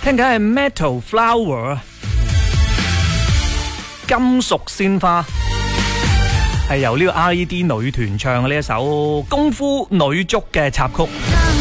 聽緊係 Metal Flower 金屬鮮花，係由呢個 R.E.D 女團唱嘅呢一首功夫女足嘅插曲。